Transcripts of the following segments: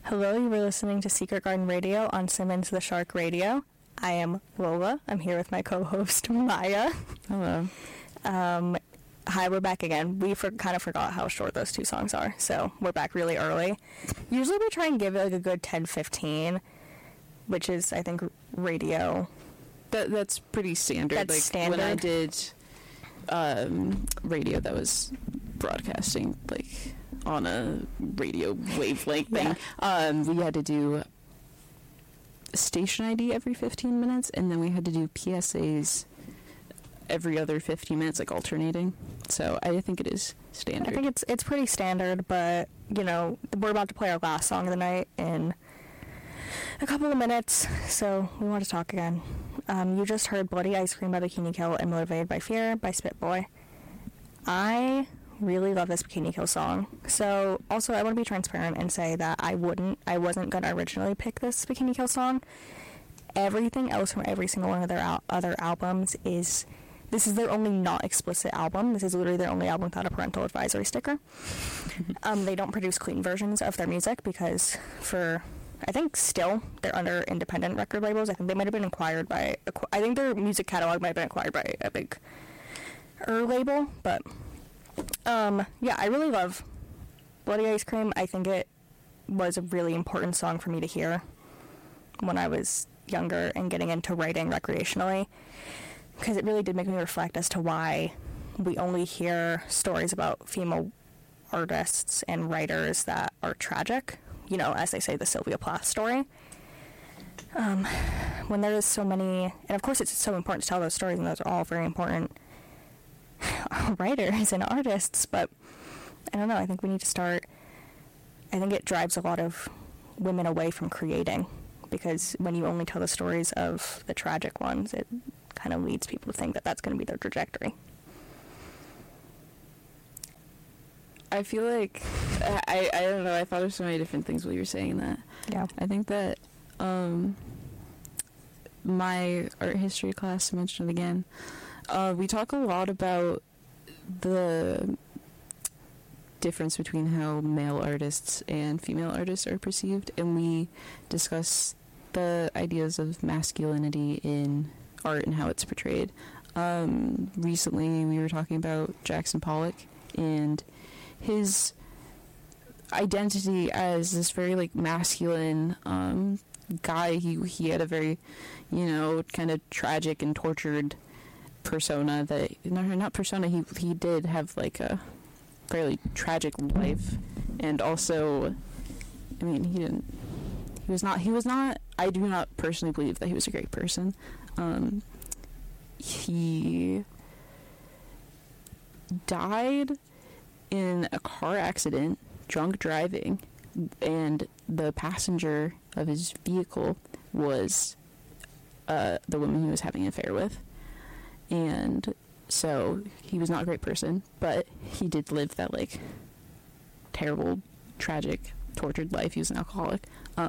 Hello, you were listening to Secret Garden Radio on Simmons the Shark Radio. I am Lola. I'm here with my co-host, Maya. Hello. Hi, we're back again. We kind of forgot how short those two songs are, so we're back really early. Usually we try and give it like a good 10-15, which is, I think, radio. That's pretty standard. That's like standard. When I did radio that was broadcasting like on a radio wavelength thing, we had to do station ID every 15 minutes, and then we had to do PSAs every other 15 minutes, like alternating. So I think it is standard. I think it's pretty standard, but, you know, we're about to play our last song of the night in a couple of minutes, so we want to talk again. You just heard Bloody Ice Cream by Bikini Kill and Motivated by Fear by Spitboy. I really love this Bikini Kill song. So, also, I want to be transparent and say that I wasn't going to originally pick this Bikini Kill song. Everything else from every single one of their other albums this is their only not explicit album. This is literally their only album without a parental advisory sticker. They don't produce clean versions of their music because I think still they're under independent record labels. I think they might have been acquired by, I think their music catalog might have been acquired by a big label, but yeah, I really love Bloody Ice Cream. I think it was a really important song for me to hear when I was younger and getting into writing recreationally, because it really did make me reflect as to why we only hear stories about female artists and writers that are tragic, you know, as they say, the Sylvia Plath story. When there is so many, and of course it's so important to tell those stories, and those are all very important writers and artists, but I don't know, I think we need to start, I think it drives a lot of women away from creating, because when you only tell the stories of the tragic ones, it kind of leads people to think that that's going to be their trajectory. I feel like, I don't know, I thought of so many different things while you were saying that. Yeah. I think that my art history class, to mention it again, we talk a lot about the difference between how male artists and female artists are perceived, and we discuss the ideas of masculinity in art and how it's portrayed. Recently we were talking about Jackson Pollock and his identity as this very like masculine guy. He had a very, you know, kind of tragic and tortured persona that not persona he did have like a fairly tragic life, and also, I mean, he was not I do not personally believe that he was a great person. He died in a car accident, drunk driving, and the passenger of his vehicle was the woman he was having an affair with. And so he was not a great person, but he did live that like terrible, tragic, tortured life. He was an alcoholic.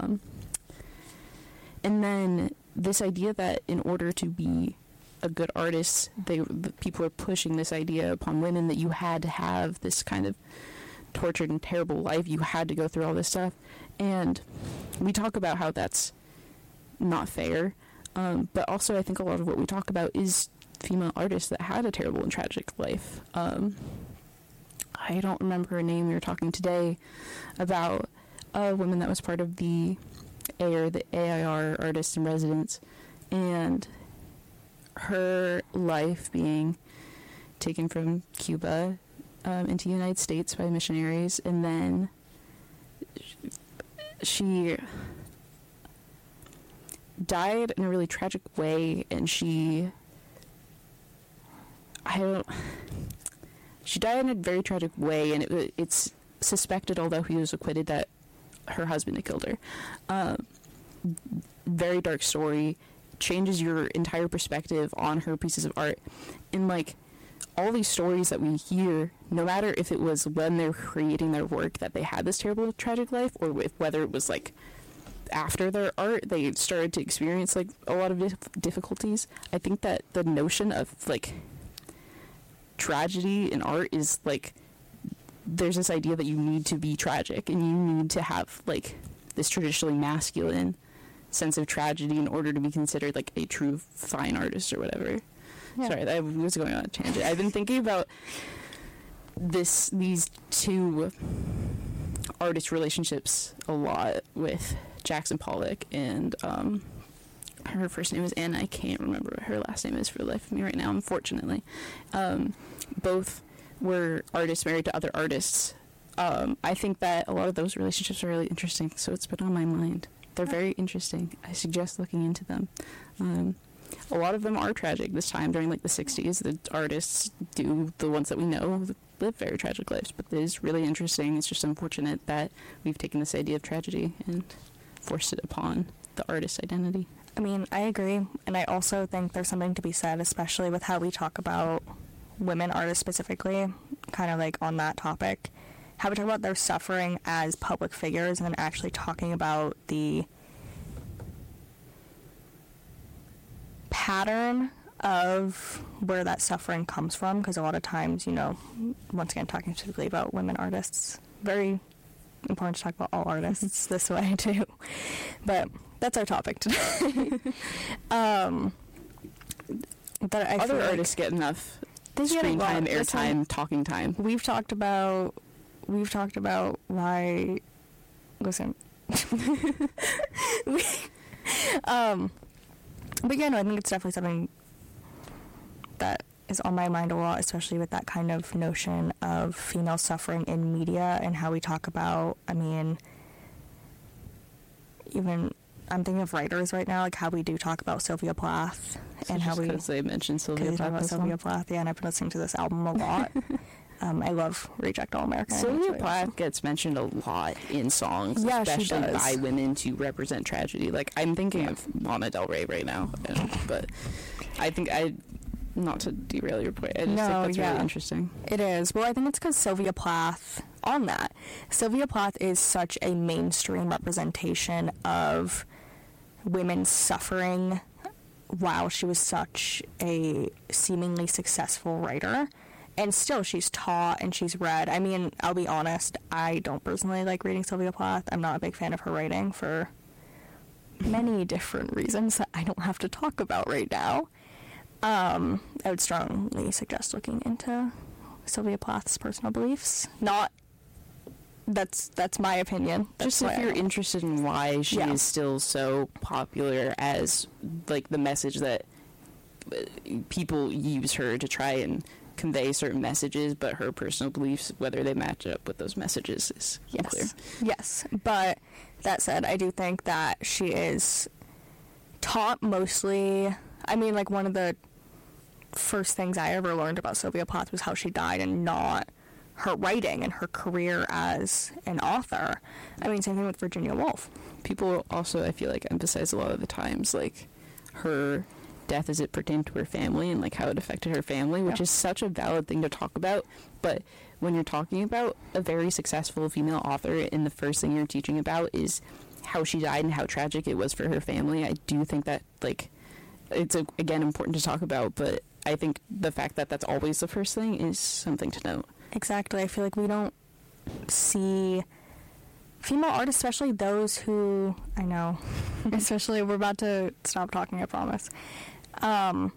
And then this idea that in order to be a good artist, the people are pushing this idea upon women that you had to have this kind of tortured and terrible life. You had to go through all this stuff. And we talk about how that's not fair. But also I think a lot of what we talk about is female artists that had a terrible and tragic life. I don't remember her name. We were talking today about a woman that was part of the AIR Artists in Residence, and her life being taken from Cuba into the United States by missionaries, and then she died in a really tragic way, and she died in a very tragic way, and it's suspected, although he was acquitted, that her husband had killed her. Very dark story, changes your entire perspective on her pieces of art. And like all these stories that we hear, no matter if it was when they're creating their work that they had this terrible tragic life, or whether it was like after their art they started to experience like a lot of difficulties, I think that the notion of like tragedy in art is like, there's this idea that you need to be tragic and you need to have like this traditionally masculine sense of tragedy in order to be considered like a true fine artist or whatever. Yeah. Sorry, I was going on a tangent. I've been thinking about these two artist relationships a lot with Jackson Pollock and her first name is Anna. I can't remember what her last name is for the life of me right now, unfortunately. Both were artists married to other artists. I think that a lot of those relationships are really interesting, so it's been on my mind. They're very interesting. I suggest looking into them. A lot of them are tragic. This time during like the 60s, the artists the ones that we know live very tragic lives, but it is really interesting. It's just unfortunate that we've taken this idea of tragedy and forced it upon the artist's identity. I mean, I agree, and I also think there's something to be said, especially with how we talk about women artists specifically, kind of like on that topic, how we talk about their suffering as public figures and then actually talking about the pattern of where that suffering comes from, because a lot of times, you know, once again talking specifically about women artists, very important to talk about all artists this way too, but that's our topic today. Other artists get enough screen time, airtime, talking time. We've talked about why. Listen. But yeah, no, I think it's definitely something that is on my mind a lot, especially with that kind of notion of female suffering in media and how we talk about, I mean, even I'm thinking of writers right now, like how we do talk about Sylvia Plath and how because they mentioned Sylvia Plath. Yeah, and I've been listening to this album a lot. I love Reject All American. Sylvia Plath gets mentioned a lot in songs, especially by women to represent tragedy. Like, I'm thinking of Lana Del Rey right now, but I think not to derail your point, I just think that's really interesting. It is. Well, I think it's because Sylvia Plath, on that, Sylvia Plath is such a mainstream representation of women suffering while she was such a seemingly successful writer. And still, she's taught and she's read. I mean, I'll be honest, I don't personally like reading Sylvia Plath. I'm not a big fan of her writing for many different reasons that I don't have to talk about right now. I would strongly suggest looking into Sylvia Plath's personal beliefs. That's my opinion. Just if you're interested in why she is still so popular as, like, the message that people use her to try and convey certain messages, but her personal beliefs, whether they match up with those messages, is unclear. Yes, but that said, I do think that she is taught mostly. I mean, like, one of the first things I ever learned about Sylvia Plath was how she died and not her writing and her career as an author. I mean, same thing with Virginia Woolf. People also, I feel like, emphasize a lot of the times, like, her death as it pertained to her family and like how it affected her family, which is such a valid thing to talk about. But when you're talking about a very successful female author and the first thing you're teaching about is how she died and how tragic it was for her family, I do think that, like, it's again important to talk about, but I think the fact that that's always the first thing is something to note. Exactly. I feel like we don't see female artists, especially those who, I know, especially, we're about to stop talking, I promise. Sorry,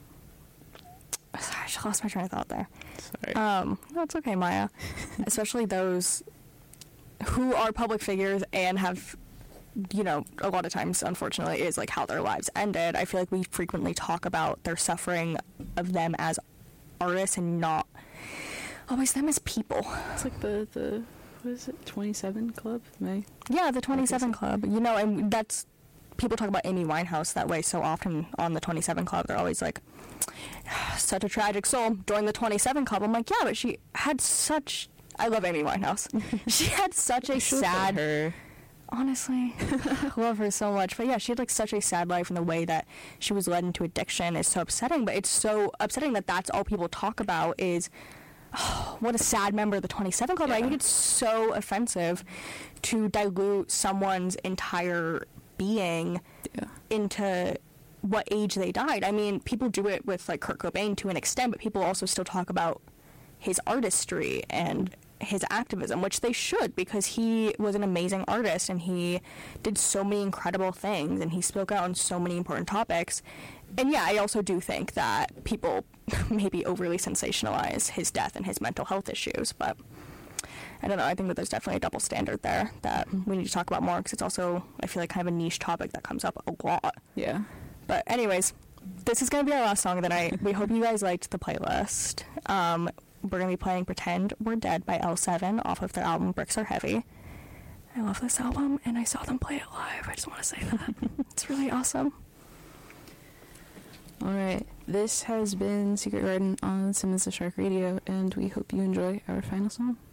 I just lost my train of thought there. Sorry. No, it's okay, Maya. Especially those who are public figures and have, you know, a lot of times, unfortunately, is like how their lives ended. I feel like we frequently talk about their suffering of them as artists and not always them as people. It's like the what is it, 27 Club? Yeah, the 27 Club. You know, and that's, people talk about Amy Winehouse that way so often on the 27 Club. They're always like, such a tragic soul, joined the 27 Club. I'm like, yeah, but she had such, I love Amy Winehouse. She had such a sad, her. Honestly, I love her so much. But yeah, she had like such a sad life, and the way that she was led into addiction is so upsetting. But it's so upsetting that that's all people talk about is, oh, what a sad member of the 27 Club. Yeah. I think it's so offensive to dilute someone's entire being into what age they died. I mean, people do it with like Kurt Cobain to an extent, but people also still talk about his artistry and his activism, which they should, because he was an amazing artist and he did so many incredible things and he spoke out on so many important topics. And yeah, I also do think that people maybe overly sensationalize his death and his mental health issues, but I don't know. I think that there's definitely a double standard there that we need to talk about more, because it's also, I feel like, kind of a niche topic that comes up a lot. Yeah. But anyways, this is going to be our last song of the night. We hope you guys liked the playlist. We're going to be playing Pretend We're Dead by L7 off of their album Bricks Are Heavy. I love this album, and I saw them play it live. I just want to say that. It's really awesome. All right. This has been Secret Garden on Simmons the Shark Radio, and we hope you enjoy our final song.